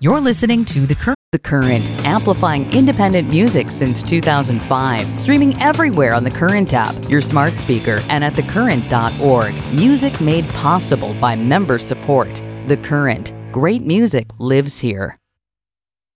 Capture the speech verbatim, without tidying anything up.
You're listening to The Current. The Current, amplifying independent music since two thousand five. Streaming everywhere on the Current app, your smart speaker, and at the current dot org. Music made possible by member support. The Current. Great music lives here.